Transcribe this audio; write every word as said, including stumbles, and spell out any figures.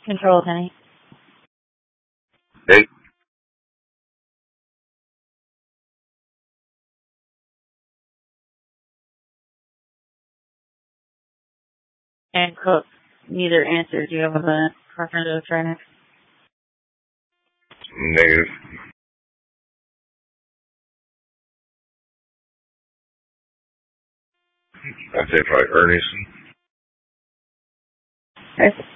Control, Penny. Hey. And Cook. Neither answered. Do you have a preference to try next? Negative. I'd say probably Ernie's. Okay.